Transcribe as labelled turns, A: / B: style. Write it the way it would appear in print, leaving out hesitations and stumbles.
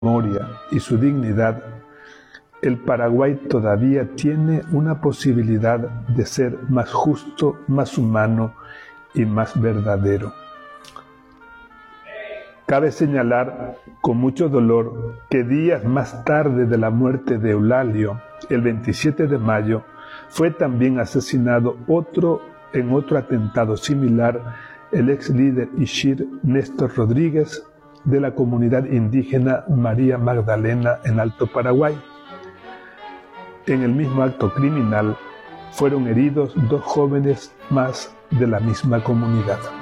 A: memoria y su dignidad, el Paraguay todavía tiene una posibilidad de ser más justo, más humano y más verdadero. Cabe señalar con mucho dolor que días más tarde de la muerte de Eulalio, el 27 de mayo, fue también asesinado en otro atentado similar, el ex líder Ishir Néstor Rodríguez de la comunidad indígena María Magdalena en Alto Paraguay. En el mismo acto criminal fueron heridos 2 jóvenes más de la misma comunidad.